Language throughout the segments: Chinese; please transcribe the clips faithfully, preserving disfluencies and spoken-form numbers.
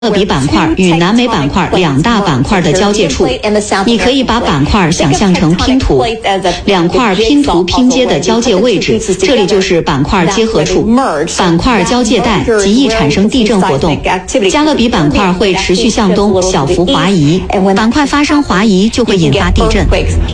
勒比板块与南美板块两大板块的交界处，你可以把板块想象成拼图，两块拼图拼接的交界位置，这里就是板块结合处。板块交界带极易产生地震活动，加勒比板块会持续向东小幅滑移，板块发生滑移就会引发地震。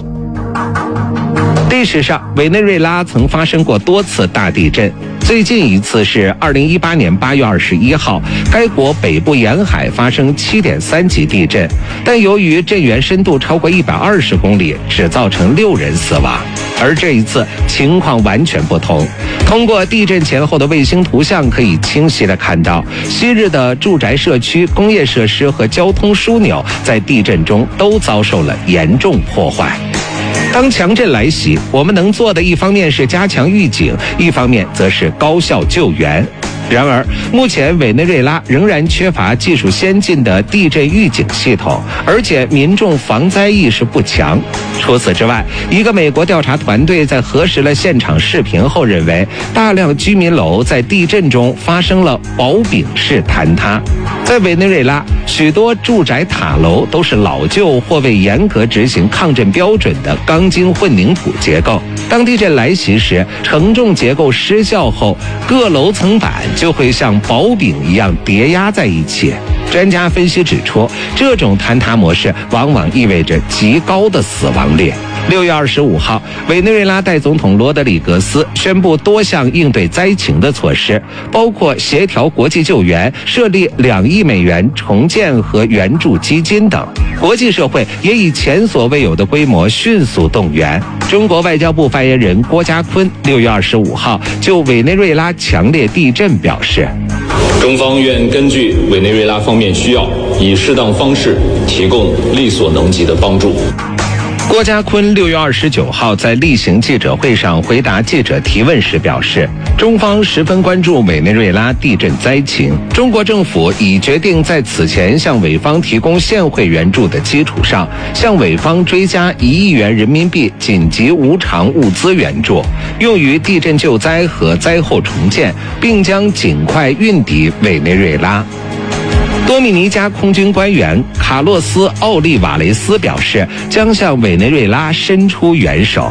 历史上，委内瑞拉曾发生过多次大地震。最近一次是二零一八年八月二十一号，该国北部沿海发生 七点三 级地震，但由于震源深度超过一百二十公里，只造成六人死亡。而这一次情况完全不同，通过地震前后的卫星图像可以清晰地看到，昔日的住宅社区、工业设施和交通枢纽在地震中都遭受了严重破坏。当强震来袭，我们能做的一方面是加强预警，一方面则是高效救援。然而，目前委内瑞拉仍然缺乏技术先进的地震预警系统，而且民众防灾意识不强。除此之外，一个美国调查团队在核实了现场视频后认为，大量居民楼在地震中发生了薄饼式坍塌。在委内瑞拉，许多住宅塔楼都是老旧或未严格执行抗震标准的钢筋混凝土结构。当地震来袭时，承重结构失效后，各楼层板就会像薄饼一样叠压在一起。专家分析指出，这种坍塌模式往往意味着极高的死亡率。六月二十五号，委内瑞拉代总统罗德里格斯宣布多项应对灾情的措施，包括协调国际救援、设立两亿美元重建和援助基金等。国际社会也以前所未有的规模迅速动员。中国外交部发言人郭家坤六月二十五号就委内瑞拉强烈地震表示， 中方愿根据委内瑞拉方面需要，以适当方式提供力所能及的帮助。 郭家坤六月二十九号在例行记者会上回答记者提问时表示，中方十分关注委内瑞拉地震灾情，中国政府已决定在此前向委方提供现汇援助的基础上，向委方追加一亿元人民币紧急无偿物资援助，用于地震救灾和灾后重建，并将尽快运抵委内瑞拉。多米尼加空军官员卡洛斯·奥利瓦雷斯表示，将向委内瑞拉伸出援手。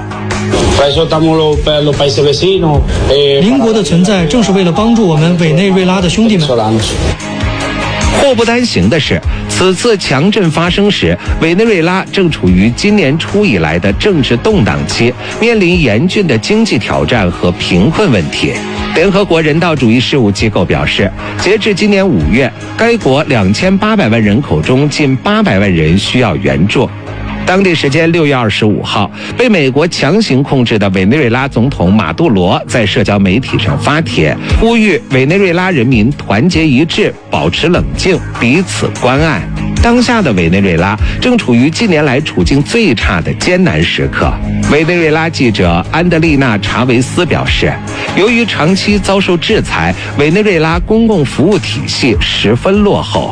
邻国的存在正是为了帮助我们委内瑞拉的兄弟们。 祸不单行的是，此次强震发生时，委内瑞拉正处于今年初以来的政治动荡期，面临严峻的经济挑战和贫困问题。联合国人道主义事务机构表示，截至今年五月，该国两千八百万人口中近八百万人需要援助。当地时间六月二十五号，被美国强行控制的委内瑞拉总统马杜罗在社交媒体上发帖，呼吁委内瑞拉人民团结一致，保持冷静，彼此关爱。当下的委内瑞拉正处于近年来处境最差的艰难时刻。委内瑞拉记者安德丽娜·查维斯表示，由于长期遭受制裁，委内瑞拉公共服务体系十分落后。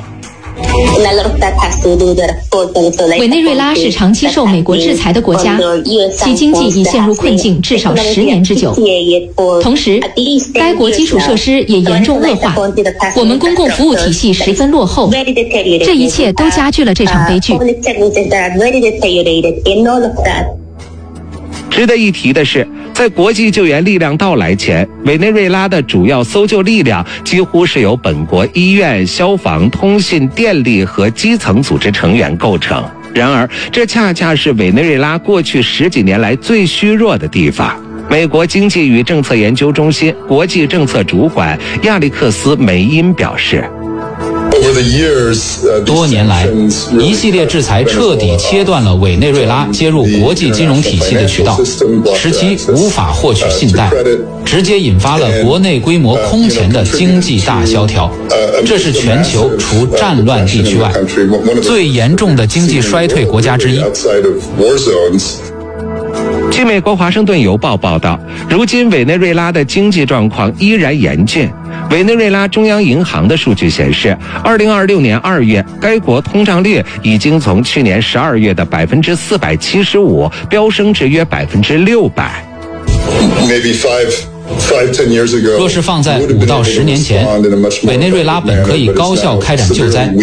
委内瑞拉是长期受美国制裁的国家，其经济已陷入困境至少十年之久。同时，该国基础设施也严重恶化，我们公共服务体系十分落后，这一切都加剧了这场悲剧。 值得一提的是，在国际救援力量到来前，委内瑞拉的主要搜救力量几乎是由本国医院、消防、通信、电力和基层组织成员构成。然而，这恰恰是委内瑞拉过去十几年来最虚弱的地方。美国经济与政策研究中心国际政策主管亚历克斯·梅因表示， 多年来，一系列制裁彻底切断了委内瑞拉接入国际金融体系的渠道，使其无法获取信贷，直接引发了国内规模空前的经济大萧条。这是全球除战乱地区外最严重的经济衰退国家之一。 据美国华盛顿邮报报道，如今委内瑞拉的经济状况依然严峻。委内瑞拉中央银行的数据显示，二零二六年二月，该国通胀率已经从去年十二月的百分之四百七十五飙升至约百分之六百。 若是放在五到十年前，委内瑞拉本可以高效开展救灾，